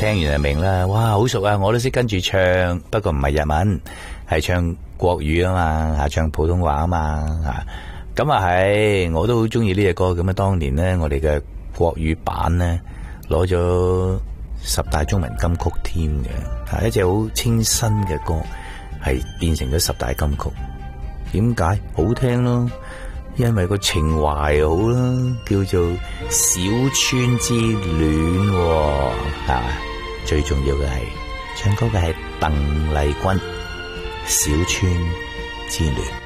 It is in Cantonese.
聽完就明啦。哇，好熟啊，我都識跟住唱，不過唔係日文，係唱國語啊嘛，唱普通話啊嘛，咁啊係，我都好中意呢隻歌。咁啊，當年呢，我哋嘅國語版呢，攞咗10大中文金曲添嘅，係一隻好清新嘅歌，係變成咗10大金曲。點解？好聽咯，因為個情懷好啦，叫做小村之戀，係嘛？最重要嘅係唱歌嘅係鄧麗君，小村之戀。